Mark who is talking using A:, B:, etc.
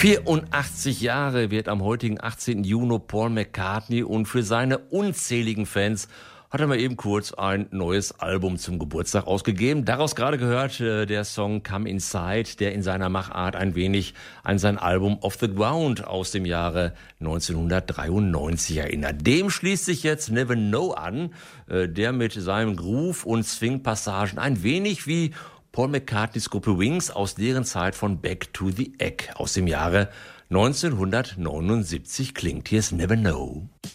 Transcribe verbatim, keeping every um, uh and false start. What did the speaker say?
A: vierundachtzig Jahre wird am heutigen achtzehnten Juni Paul McCartney und für seine unzähligen Fans hat er mal eben kurz ein neues Album zum Geburtstag ausgegeben. Daraus gerade gehört äh, der Song Come Inside, der in seiner Machart ein wenig an sein Album Off the Ground aus dem Jahre neunzehnhundertdreiundneunzig erinnert. Dem schließt sich jetzt Never Know an, äh, der mit seinem Groove und Swing-Passagen ein wenig wie Paul McCartneys Gruppe Wings aus deren Zeit von Back to the Egg aus dem Jahre neunzehnhundertneunundsiebzig klingt. Hier ist Never Know.